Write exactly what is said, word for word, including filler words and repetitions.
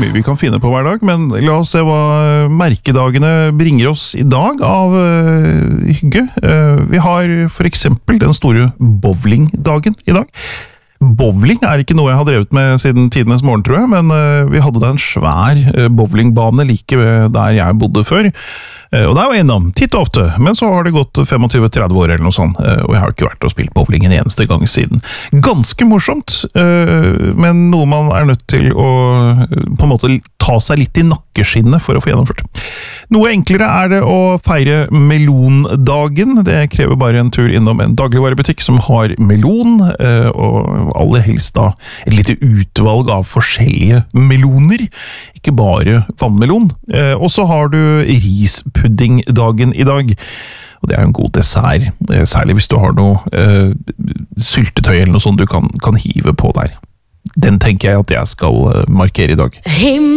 mye vi kan finne på hver dag, men la oss se hva merkedagene bringer oss i dag av uh, hygge. Uh, vi har for eksempel den store bowlingdagen i dag. Bowling er ikke noe jeg har drevet med siden tidenes morgen, tror jeg, men uh, vi hadde da en svær uh, bowlingbane like ved der jeg bodde før. Uh, og det er jo innom, titt og ofte, men så har det gått tjuefem til tretti år eller noe sånt, uh, og jeg har ikke vært og spilt bowling en eneste gang siden. Ganske morsomt, uh, men noe man er nødt til å uh, på en måte ta seg litt i nakkeskinnet for å få gjennomført. Noe enklere er det å feire melondagen. Det krever bare en tur innom en dagligvarebutikk som har melon, uh, og aller helst da et lite utvalg av forskjellige meloner, ikke bare vannmelon. Eh, og så har du rispuddingdagen i dag, og det er en god dessert, eh, særlig hvis du har noe eh, syltetøy eller noe sånt du kan, kan hive på der. Den tenker jeg at jeg skal eh, markere i dag.